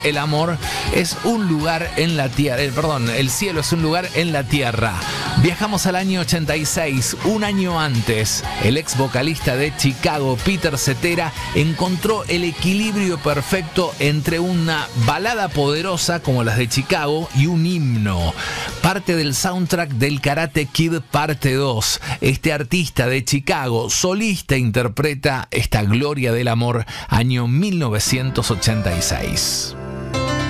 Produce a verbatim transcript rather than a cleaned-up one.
El amor es un lugar en la tierra, eh, perdón, el cielo es un lugar en la tierra. Viajamos al año ochenta y seis, un año antes. El ex vocalista de Chicago, Peter Cetera, encontró el equilibrio perfecto entre una balada poderosa como las de Chicago y un himno. Parte del soundtrack del Karate Kid parte dos. Este artista de Chicago, solista, interpreta esta gloria del amor, año mil novecientos ochenta y seis.